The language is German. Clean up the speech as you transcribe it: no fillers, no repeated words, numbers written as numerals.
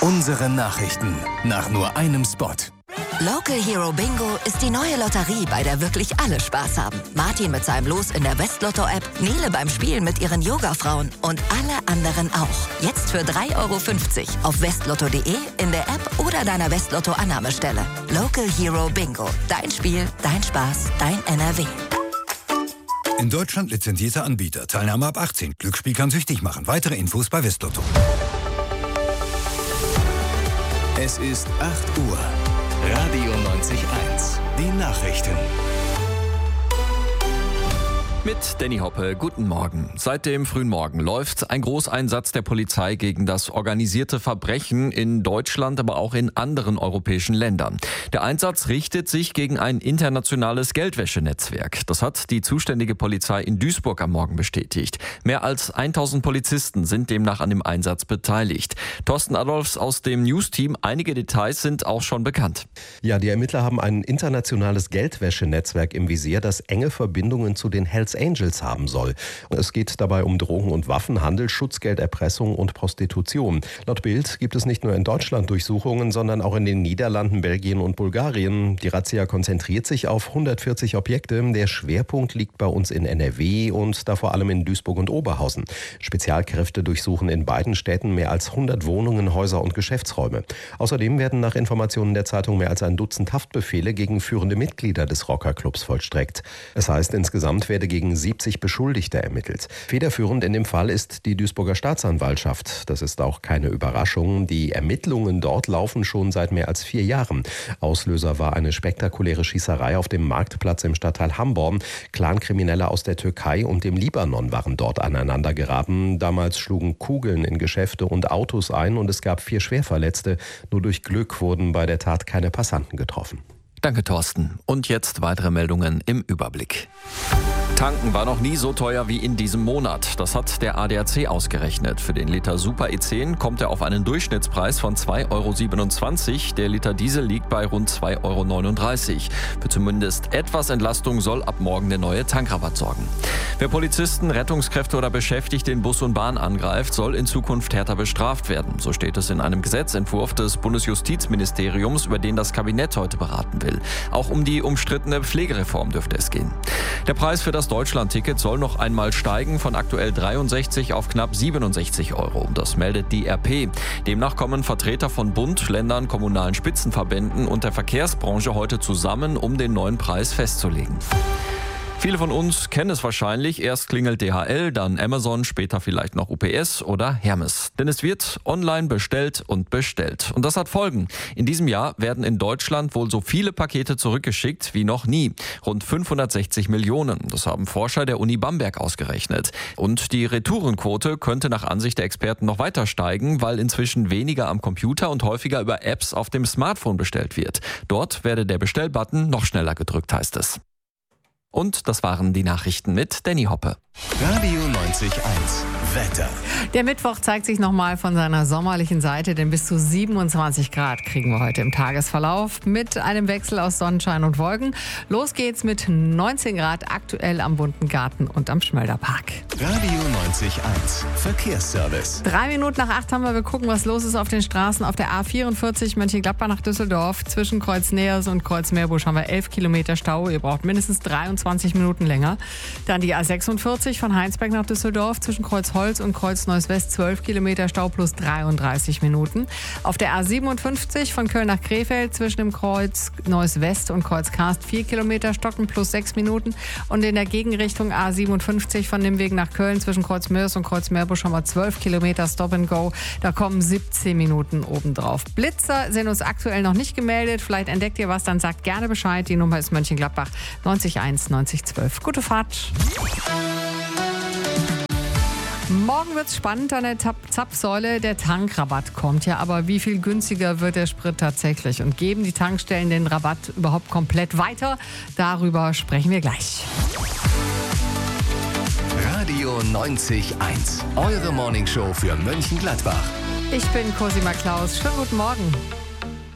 Unsere Nachrichten nach nur einem Spot. Local Hero Bingo ist die neue Lotterie, bei der wirklich alle Spaß haben. Martin mit seinem Los in der Westlotto-App, Nele beim Spielen mit ihren Yoga-Frauen und alle anderen auch. Jetzt für 3,50 € auf westlotto.de, in der App oder deiner Westlotto-Annahmestelle. Local Hero Bingo. Dein Spiel, dein Spaß, dein NRW. In Deutschland lizenzierter Anbieter. Teilnahme ab 18. Glücksspiel kann süchtig machen. Weitere Infos bei Westlotto. Es ist 8 Uhr. Radio 90.1. Die Nachrichten. Mit Danny Hoppe, guten Morgen. Seit dem frühen Morgen läuft ein Großeinsatz der Polizei gegen das organisierte Verbrechen in Deutschland, aber auch in anderen europäischen Ländern. Der Einsatz richtet sich gegen ein internationales Geldwäschenetzwerk. Das hat die zuständige Polizei in Duisburg am Morgen bestätigt. Mehr als 1000 Polizisten sind demnach an dem Einsatz beteiligt. Thorsten Adolfs aus dem News-Team, einige Details sind auch schon bekannt. Ja, die Ermittler haben ein internationales Geldwäschenetzwerk im Visier, das enge Verbindungen zu den Hells Angels haben soll. Es geht dabei um Drogen- und Waffenhandel, Schutzgelderpressung und Prostitution. Laut Bild gibt es nicht nur in Deutschland Durchsuchungen, sondern auch in den Niederlanden, Belgien und Bulgarien. Die Razzia konzentriert sich auf 140 Objekte. Der Schwerpunkt liegt bei uns in NRW und da vor allem in Duisburg und Oberhausen. Spezialkräfte durchsuchen in beiden Städten mehr als 100 Wohnungen, Häuser und Geschäftsräume. Außerdem werden nach Informationen der Zeitung mehr als ein Dutzend Haftbefehle gegen führende Mitglieder des Rockerclubs vollstreckt. Es heißt, insgesamt werde gegen 70 Beschuldigte ermittelt. Federführend in dem Fall ist die Duisburger Staatsanwaltschaft. Das ist auch keine Überraschung. Die Ermittlungen dort laufen schon seit mehr als 4 Jahren. Auslöser war eine spektakuläre Schießerei auf dem Marktplatz im Stadtteil Hamborn. Clankriminelle aus der Türkei und dem Libanon waren dort aneinander geraten. Damals schlugen Kugeln in Geschäfte und Autos ein und es gab 4 Schwerverletzte. Nur durch Glück wurden bei der Tat keine Passanten getroffen. Danke, Thorsten. Und jetzt weitere Meldungen im Überblick. Tanken war noch nie so teuer wie in diesem Monat. Das hat der ADAC ausgerechnet. Für den Liter Super E10 kommt er auf einen Durchschnittspreis von 2,27 €. Der Liter Diesel liegt bei rund 2,39 €. Für zumindest etwas Entlastung soll ab morgen der neue Tankrabatt sorgen. Wer Polizisten, Rettungskräfte oder Beschäftigte in Bus und Bahn angreift, soll in Zukunft härter bestraft werden. So steht es in einem Gesetzentwurf des Bundesjustizministeriums, über den das Kabinett heute beraten will. Auch um die umstrittene Pflegereform dürfte es gehen. Der Preis für das Deutschland-Ticket soll noch einmal steigen, von aktuell 63 auf knapp 67 €. Das meldet die RP. Demnach kommen Vertreter von Bund, Ländern, kommunalen Spitzenverbänden und der Verkehrsbranche heute zusammen, um den neuen Preis festzulegen. Viele von uns kennen es wahrscheinlich. Erst klingelt DHL, dann Amazon, später vielleicht noch UPS oder Hermes. Denn es wird online bestellt und bestellt. Und das hat Folgen. In diesem Jahr werden in Deutschland wohl so viele Pakete zurückgeschickt wie noch nie. Rund 560 Millionen. Das haben Forscher der Uni Bamberg ausgerechnet. Und die Retourenquote könnte nach Ansicht der Experten noch weiter steigen, weil inzwischen weniger am Computer und häufiger über Apps auf dem Smartphone bestellt wird. Dort werde der Bestellbutton noch schneller gedrückt, heißt es. Und das waren die Nachrichten mit Danny Hoppe. Radio 90.1. Wetter. Der Mittwoch zeigt sich nochmal von seiner sommerlichen Seite, denn bis zu 27 Grad kriegen wir heute im Tagesverlauf mit einem Wechsel aus Sonnenschein und Wolken. Los geht's mit 19 Grad aktuell am Bunten Garten und am Schmölderpark. Radio 90.1. Verkehrsservice. 3 Minuten nach 8 haben wir gucken, was los ist auf den Straßen. Auf der A44 Mönchengladbach nach Düsseldorf. Zwischen Kreuz Neers und Kreuz Meerbusch haben wir 11 Kilometer Stau. Ihr braucht mindestens 23 Minuten länger. Dann die A46 von Heinsberg nach Düsseldorf. Zwischen Kreuz Holz und Kreuz Neuss West 12 Kilometer Stau plus 33 Minuten. Auf der A57 von Köln nach Krefeld zwischen dem Kreuz Neuss West und Kreuz Karst 4 Kilometer Stocken plus 6 Minuten. Und in der Gegenrichtung A57 von dem Weg nach Köln zwischen Kreuz Mörs und Kreuz Meerbusch haben wir 12 Kilometer Stop and Go. Da kommen 17 Minuten obendrauf. Blitzer sind uns aktuell noch nicht gemeldet. Vielleicht entdeckt ihr was, dann sagt gerne Bescheid. Die Nummer ist Mönchengladbach 90 90 12. Gute Fahrt. Morgen wird's spannend an der Zapfsäule. Der Tankrabatt kommt ja, aber wie viel günstiger wird der Sprit tatsächlich? Und geben die Tankstellen den Rabatt überhaupt komplett weiter? Darüber sprechen wir gleich. Radio 90.1. Eure Morningshow für Mönchengladbach. Ich bin Cosima Klaus. Schönen guten Morgen.